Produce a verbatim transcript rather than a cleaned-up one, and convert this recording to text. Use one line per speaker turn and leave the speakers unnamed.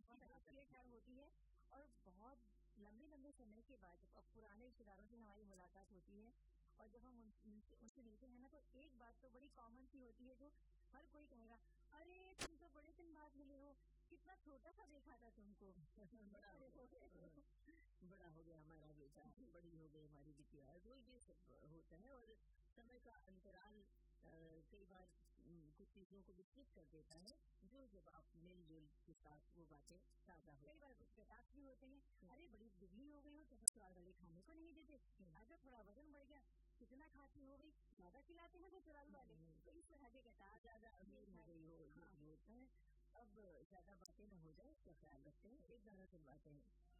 बहुत अप्रिशिएट होती है। और बहुत लंबे लंबे समय के बाद जब अब पुराने रिश्तेदारों से हमारी मुलाकात होती है और जब हम उन, उनसे उनसे मिलते हैं ना, तो एक बात तो बड़ी कॉमन सी होती है जो हर कोई कहेगा, अरे तुम तो बड़े दिन बाद मिले हो, कितना छोटा सा देखा था तुमको।
बड़ा हो गया बड़ा हो गया हमारा बेटा, बड़ी हो गई हमारी बिटिया, तो ये सब होता है। और समय का अंतराल कई बार कुछ चीजों को विकसित कर देता है, जो जब आप मेल जोल के साथ वो बातें ताजा हो।
कई बार कटाक्ष भी होते हैं, अरे बड़ी दुबली हो गई हो तो ससुराल वाले खाने को नहीं देते, अगर थोड़ा वजन बढ़ गया, कितना खाती हो गई, ज्यादा खिलाते हैं ससुराल वाले, तो इस तरह के कटाक्ष।
ज्यादा अमीर हो गई हो, होता है। अब ज्यादा बातें न हो जाए इसका ख्याल रखते हैं, एक गाना सुनवाते हैं।